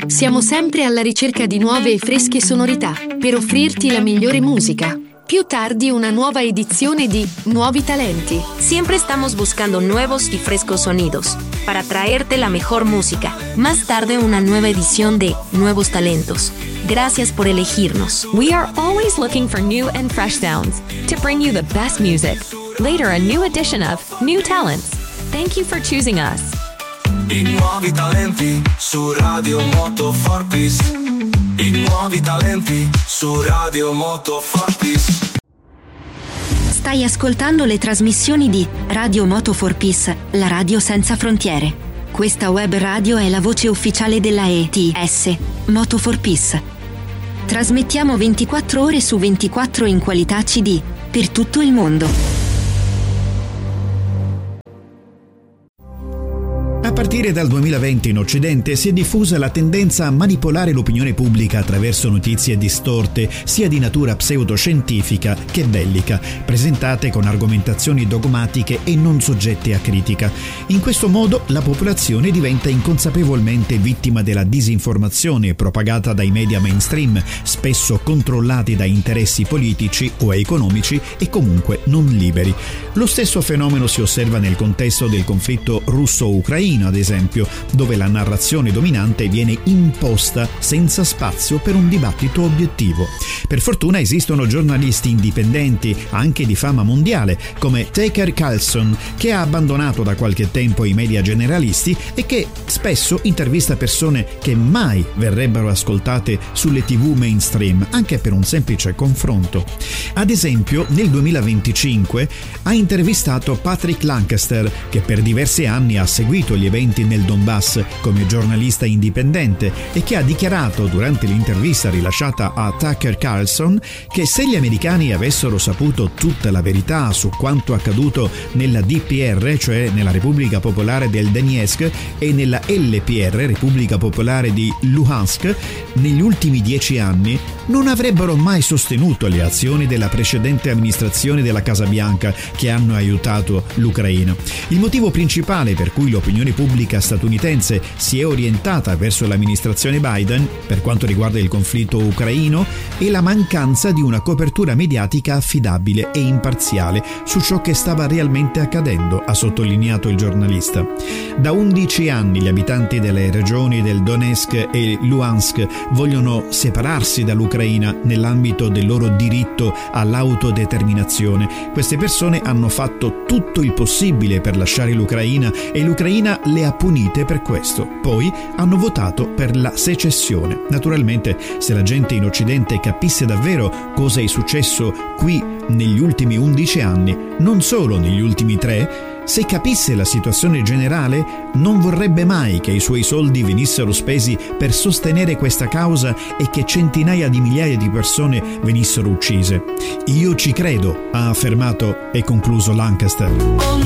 Siamo sempre alla ricerca di nuove e fresche sonorità per offrirti la migliore música. Più tardi una nueva edición de Nuevi Talenti. Siempre estamos buscando nuevos y frescos sonidos para traerte la mejor música. Más tarde una nueva edición de Nuevos Talentos. Gracias por elegirnos. We are always looking for new and fresh sounds to bring you the best music. Later a new edition of New Talents. Thank you for choosing us. I nuovi talenti su Radio Moto Forpis. I nuovi talenti su Radio Moto Forpis. Stai ascoltando le trasmissioni di Radio Moto for Peace, la radio senza frontiere. Questa web radio è la voce ufficiale della ETS, Moto for Peace. Trasmettiamo 24 ore su 24 in qualità CD, per tutto il mondo. A partire dal 2020 in Occidente si è diffusa la tendenza a manipolare l'opinione pubblica attraverso notizie distorte, sia di natura pseudoscientifica che bellica, presentate con argomentazioni dogmatiche e non soggette a critica. In questo modo la popolazione diventa inconsapevolmente vittima della disinformazione propagata dai media mainstream, spesso controllati da interessi politici o economici e comunque non liberi. Lo stesso fenomeno si osserva nel contesto del conflitto russo-ucraino, ad esempio, dove la narrazione dominante viene imposta senza spazio per un dibattito obiettivo. Per fortuna esistono giornalisti indipendenti, anche di fama mondiale, come Tucker Carlson, che ha abbandonato da qualche tempo i media generalisti e che spesso intervista persone che mai verrebbero ascoltate sulle TV mainstream, anche per un semplice confronto. Ad esempio, nel 2025 ha intervistato Patrick Lancaster, che per diversi anni ha seguito gli eventi nel Donbass come giornalista indipendente e che ha dichiarato durante l'intervista rilasciata a Tucker Carlson che se gli americani avessero saputo tutta la verità su quanto accaduto nella DPR, cioè nella Repubblica Popolare del Donetsk, e nella LPR, Repubblica Popolare di Luhansk, negli ultimi 10 anni, non avrebbero mai sostenuto le azioni della precedente amministrazione della Casa Bianca che hanno aiutato l'Ucraina. Il motivo principale per cui l'opinione pubblica statunitense si è orientata verso l'amministrazione Biden per quanto riguarda il conflitto ucraino è la mancanza di una copertura mediatica affidabile e imparziale su ciò che stava realmente accadendo, ha sottolineato il giornalista. Da 11 anni gli abitanti delle regioni del Donetsk e Luhansk vogliono separarsi dall'Ucraina nell'ambito del loro diritto all'autodeterminazione. Queste persone hanno fatto tutto il possibile per lasciare l'Ucraina e l'Ucraina le ha punite per questo. Poi hanno votato per la secessione. Naturalmente, se la gente in Occidente capisse davvero cosa è successo qui negli ultimi 11 anni, non solo negli ultimi 3, se capisse la situazione generale, non vorrebbe mai che i suoi soldi venissero spesi per sostenere questa causa e che centinaia di migliaia di persone venissero uccise. Io ci credo, ha affermato e concluso Lancaster.